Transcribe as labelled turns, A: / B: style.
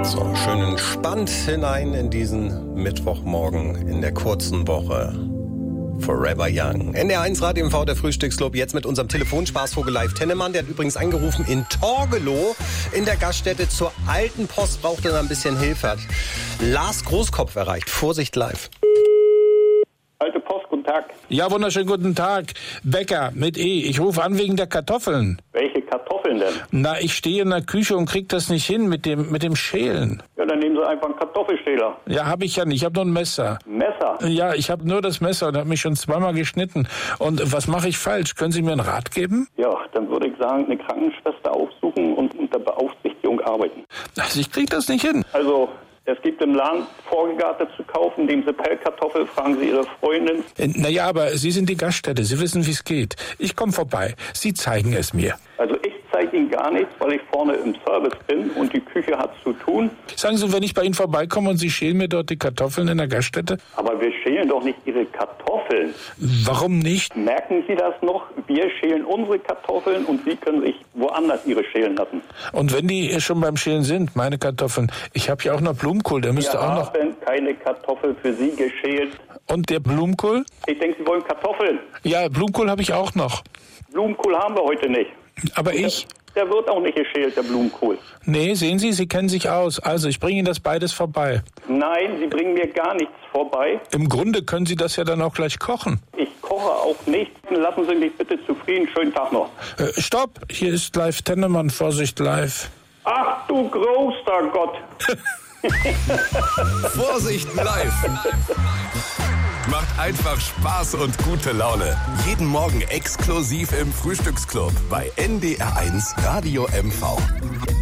A: So, schön entspannt hinein in diesen Mittwochmorgen in der kurzen Woche. Forever Young. NDR1 Radio MV, der Frühstücksclub, jetzt mit unserem Telefonspaßvogel Live Tennemann. Der hat übrigens angerufen in Torgelow in der Gaststätte zur alten Post, braucht er ein bisschen Hilfe. Hat Lars Großkopf erreicht. Vorsicht live.
B: Alte Post, guten Tag.
C: Ja, wunderschönen guten Tag. Bäcker mit E. Ich rufe an wegen der Kartoffeln.
B: Welche Kartoffeln denn?
C: Na, ich stehe in der Küche und krieg das nicht hin mit dem Schälen.
B: Ja, dann nehmen Sie einfach einen Kartoffelschäler.
C: Ja, habe ich ja nicht. Ich habe nur ein Messer.
B: Messer?
C: Ja, ich habe nur das Messer und habe mich schon zweimal geschnitten. Und was mache ich falsch? Können Sie mir einen Rat geben?
B: Ja, dann würde ich sagen, eine Krankenschwester aufsuchen und unter Beaufsichtigung arbeiten.
C: Also ich krieg das nicht hin.
B: Also, es gibt im Laden Vorgegarte zu kaufen, nehmen Sie Pellkartoffel, fragen Sie Ihre Freundin.
C: Naja, aber Sie sind die Gaststätte. Sie wissen, wie es geht. Ich komme vorbei. Sie zeigen es mir.
B: Also ich zeige Ihnen gar nichts, weil ich vorne im Service bin und die Küche hat zu tun.
C: Sagen Sie, wenn ich bei Ihnen vorbeikomme und Sie schälen mir dort die Kartoffeln in der Gaststätte?
B: Aber wir schälen doch nicht Ihre Kartoffeln.
C: Warum nicht?
B: Merken Sie das noch? Wir schälen unsere Kartoffeln und Sie können sich woanders Ihre schälen lassen.
C: Und wenn die schon beim Schälen sind, meine Kartoffeln, ich habe ja auch noch Blumenkohl, der müsste auch noch...
B: Wir haben keine Kartoffel für Sie geschält.
C: Und der Blumenkohl?
B: Ich denke, Sie wollen Kartoffeln.
C: Ja, Blumenkohl habe ich auch noch.
B: Blumenkohl haben wir heute nicht.
C: Aber ich...
B: Der wird auch nicht geschält, der Blumenkohl.
C: Nee, sehen Sie, Sie kennen sich aus. Also, ich bringe Ihnen das beides vorbei.
B: Nein, Sie bringen mir gar nichts vorbei.
C: Im Grunde können Sie das ja dann auch gleich kochen.
B: Ich koche auch nicht. Lassen Sie mich bitte zufrieden. Schönen Tag noch.
C: Stopp! Hier ist Live Tennemann. Vorsicht, live.
B: Ach du großer Gott!
D: Vorsicht live! Macht einfach Spaß und gute Laune. Jeden Morgen exklusiv im Frühstücksclub bei NDR1 Radio MV.